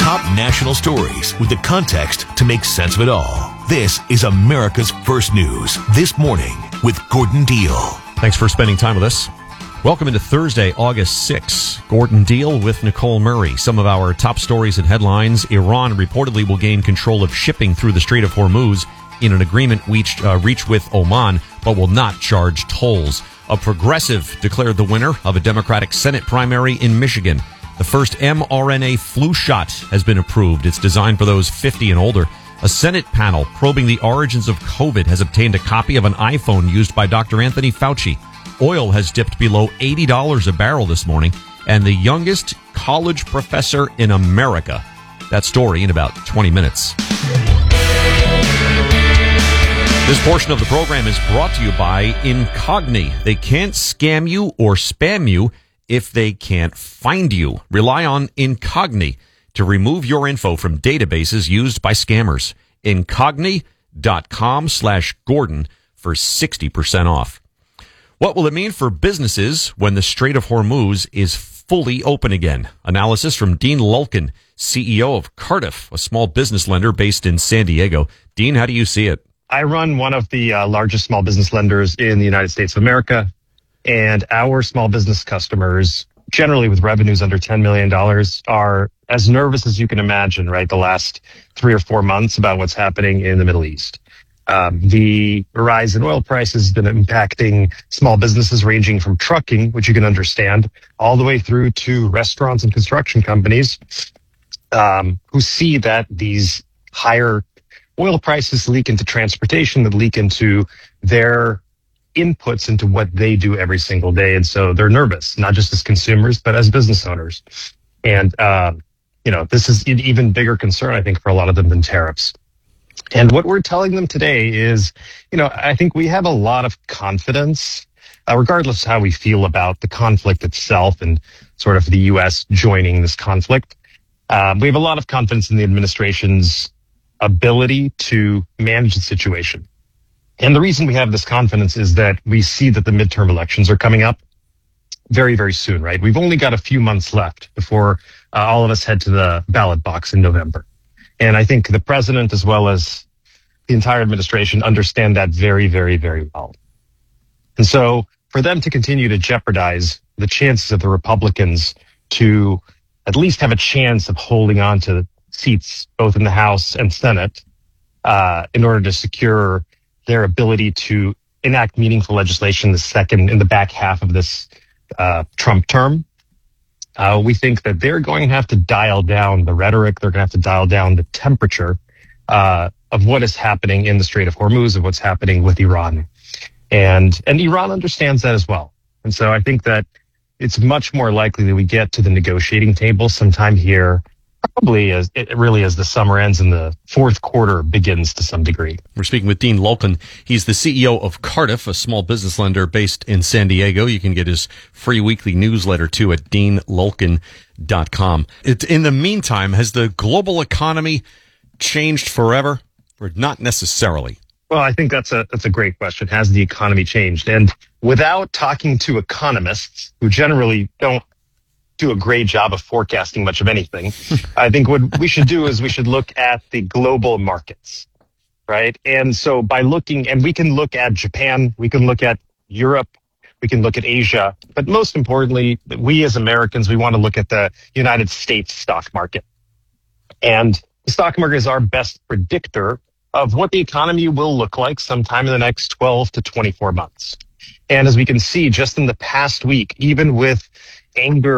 top national stories with the context to make sense of it all. This is America's First News This Morning with Gordon Deal. Thanks for spending time with us. Welcome into Thursday, August 6. Gordon Deal with Nicole Murray. Some of our top stories and headlines. Iran reportedly will gain control of shipping through the Strait of Hormuz in an agreement reached with Oman, but will not charge tolls. A progressive declared the winner of a Democratic Senate primary in Michigan. The first mRNA flu shot has been approved. It's designed for those 50 and older. A Senate panel probing the origins of COVID has obtained a copy of an iPhone used by Dr. Anthony Fauci. Oil has dipped below $80 a barrel this morning, and the youngest college professor in America. That story in about 20 minutes. This portion of the program is brought to you by Incogni. They can't scam you or spam you if they can't find you. Rely on Incogni to remove your info from databases used by scammers. Incogni.com/Gordon for 60% off. What will it mean for businesses when the Strait of Hormuz is fully open again? Analysis from Dean Lulkin, CEO of Cardiff, a small business lender based in San Diego. Dean, how do you see it? I run one of the largest small business lenders in the United States of America, and our small business customers, generally with revenues under $10 million, are as nervous as you can imagine, right, the last 3 or 4 months about what's happening in the Middle East. The rise in oil prices has been impacting small businesses ranging from trucking, which you can understand, all the way through to restaurants and construction companies who see that these higher oil prices leak into transportation, that leak into their inputs into what they do every single day. And so they're nervous, not just as consumers, but as business owners. And, this is an even bigger concern, I think, for a lot of them than tariffs. And what we're telling them today is, I think we have a lot of confidence, regardless of how we feel about the conflict itself and sort of the U.S. joining this conflict. We have a lot of confidence in the administration's ability to manage the situation. And the reason we have this confidence is that we see that the midterm elections are coming up very, very soon, right? We've only got a few months left before all of us head to the ballot box in November. And I think the president, as well as the entire administration, understand that very, very, very well. And so for them to continue to jeopardize the chances of the Republicans to at least have a chance of holding on to seats both in the House and Senate in order to secure their ability to enact meaningful legislation in the back half of this Trump term, we think that they're going to have to dial down the rhetoric. They're going to have to dial down the temperature of what is happening in the Strait of Hormuz, of what's happening with Iran. And Iran understands that as well. And so I think that it's much more likely that we get to the negotiating table sometime here, probably as the summer ends and the fourth quarter begins to some degree. We're speaking with Dean Lulkin. He's the CEO of Cardiff, a small business lender based in San Diego. You can get his free weekly newsletter too at deanlulkin.com. In the meantime, has the global economy changed forever or not necessarily? Well, I think that's a great question. Has the economy changed? And without talking to economists who generally don't do a great job of forecasting much of anything, I think what we should do is we should look at the global markets, right? And so by looking, and we can look at Japan, we can look at Europe, we can look at Asia, but most importantly, we as Americans, we want to look at the United States stock market. And the stock market is our best predictor of what the economy will look like sometime in the next 12 to 24 months. And as we can see, just in the past week, even with anger